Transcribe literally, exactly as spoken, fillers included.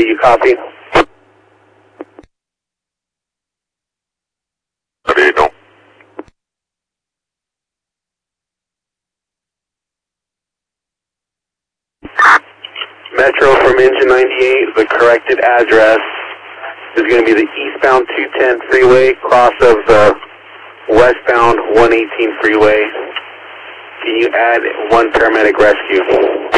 ninety-eight, you copy? ninety-eight, no. Metro from engine ninety-eight, the corrected address is going to be the eastbound two ten freeway, cross of the westbound one eighteen freeway. Can you add one paramedic rescue?